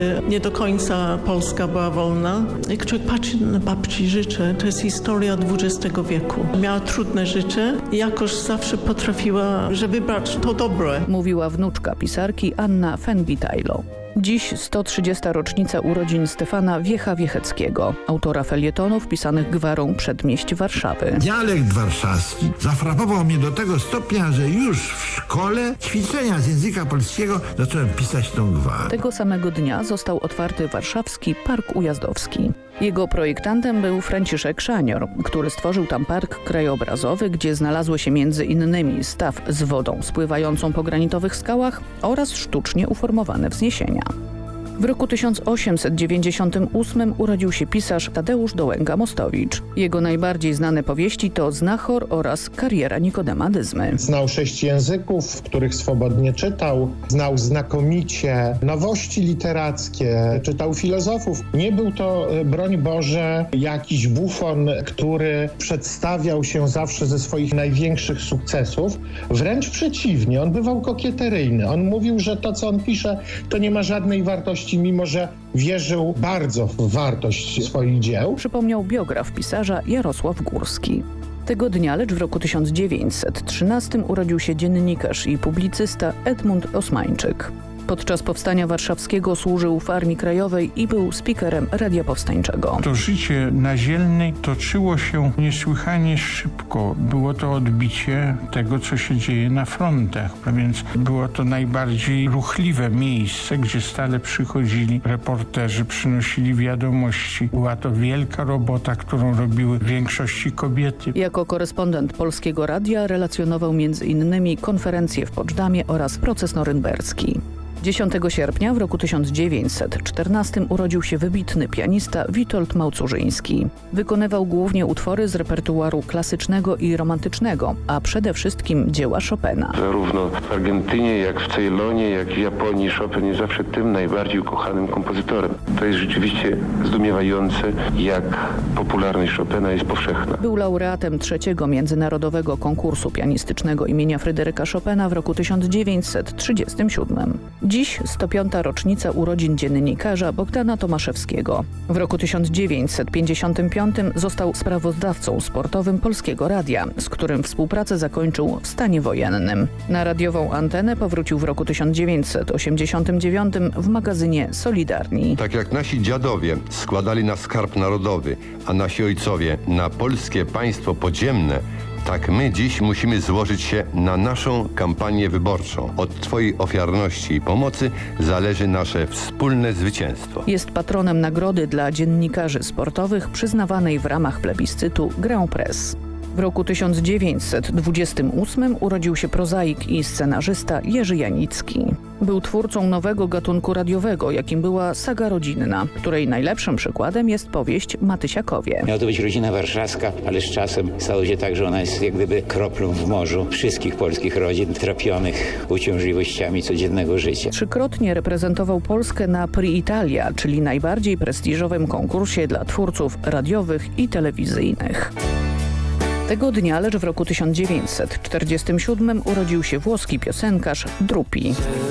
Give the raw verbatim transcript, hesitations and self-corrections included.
Nie do końca Polska była wolna. Jak człowiek patrzy na babci życie, to jest historia dwudziestego wieku. Miała trudne życie i jakoś zawsze potrafiła, że wybrać to dobre. Mówiła wnuczka pisarki Anna Fenwitajlo. Dziś sto trzydziesta rocznica urodzin Stefana Wiecha-Wiecheckiego, autora felietonów pisanych gwarą przedmieść Warszawy. Dialekt warszawski zafrapował mnie do tego stopnia, że już w szkole ćwiczenia z języka polskiego zacząłem pisać tą gwarę. Tego samego dnia został otwarty warszawski Park Ujazdowski. Jego projektantem był Franciszek Szanior, który stworzył tam park krajobrazowy, gdzie znalazły się między innymi staw z wodą spływającą po granitowych skałach oraz sztucznie uformowane wzniesienia. W roku tysiąc osiemset dziewięćdziesiątym ósmym urodził się pisarz Tadeusz Dołęga-Mostowicz. Jego najbardziej znane powieści to Znachor oraz Kariera Nikodema Dyzmy. Znał sześć języków, w których swobodnie czytał. Znał znakomicie nowości literackie, czytał filozofów. Nie był to, broń Boże, jakiś bufon, który przedstawiał się zawsze ze swoich największych sukcesów. Wręcz przeciwnie, on bywał kokieteryjny. On mówił, że to, co on pisze, to nie ma żadnej wartości, mimo że wierzył bardzo w wartość swoich dzieł. Przypomniał biograf pisarza Jarosław Górski. Tego dnia, lecz w roku tysiąc dziewięćset trzynastym urodził się dziennikarz i publicysta Edmund Osmańczyk. Podczas Powstania Warszawskiego służył w Armii Krajowej i był speakerem Radia Powstańczego. To życie naziemne toczyło się niesłychanie szybko. Było to odbicie tego, co się dzieje na frontach, a więc było to najbardziej ruchliwe miejsce, gdzie stale przychodzili reporterzy, przynosili wiadomości. Była to wielka robota, którą robiły w większości kobiety. Jako korespondent Polskiego Radia relacjonował między innymi konferencje w Poczdamie oraz proces norymberski. dziesiątego sierpnia w roku tysiąc dziewięćset czternastym urodził się wybitny pianista Witold Małcużyński. Wykonywał głównie utwory z repertuaru klasycznego i romantycznego, a przede wszystkim dzieła Chopina. Zarówno w Argentynie, jak w Ceylonie, jak w Japonii Chopin jest zawsze tym najbardziej ukochanym kompozytorem. To jest rzeczywiście zdumiewające, jak popularność Chopina jest powszechna. Był laureatem trzeciego międzynarodowego konkursu pianistycznego imienia Fryderyka Chopina w roku tysiąc dziewięćset trzydziestym siódmym. Dziś sto piąta rocznica urodzin dziennikarza Bogdana Tomaszewskiego. W roku tysiąc dziewięćset pięćdziesiątym piątym został sprawozdawcą sportowym Polskiego Radia, z którym współpracę zakończył w stanie wojennym. Na radiową antenę powrócił w roku tysiąc dziewięćset osiemdziesiątym dziewiątym w magazynie Solidarni. Tak jak nasi dziadowie składali na skarb narodowy, a nasi ojcowie na polskie państwo podziemne, tak my dziś musimy złożyć się na naszą kampanię wyborczą. Od Twojej ofiarności i pomocy zależy nasze wspólne zwycięstwo. Jest patronem nagrody dla dziennikarzy sportowych przyznawanej w ramach plebiscytu Grand Press. W roku tysiąc dziewięćset dwudziestym ósmym urodził się prozaik i scenarzysta Jerzy Janicki. Był twórcą nowego gatunku radiowego, jakim była saga rodzinna, której najlepszym przykładem jest powieść Matysiakowie. Miała to być rodzina warszawska, ale z czasem stało się tak, że ona jest jak gdyby kroplą w morzu wszystkich polskich rodzin trapionych uciążliwościami codziennego życia. Trzykrotnie reprezentował Polskę na Prix Italia, czyli najbardziej prestiżowym konkursie dla twórców radiowych i telewizyjnych. Tego dnia, lecz w roku tysiąc dziewięćset czterdziestym siódmym urodził się włoski piosenkarz Drupi.